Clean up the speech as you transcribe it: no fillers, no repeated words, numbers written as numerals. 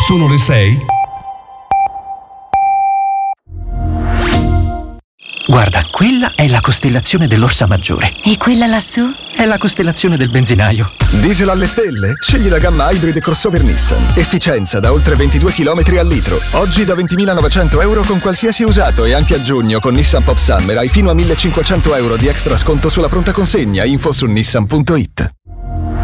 Sono le 6. Guarda, quella è la costellazione dell'Orsa Maggiore. E quella lassù? È la costellazione del benzinaio. Diesel alle stelle? Scegli la gamma hybrid e crossover Nissan. Efficienza da oltre 22 km al litro. Oggi da 20.900 euro con qualsiasi usato e anche a giugno con Nissan Pop Summer hai fino a 1.500 euro di extra sconto sulla pronta consegna. Info su nissan.it.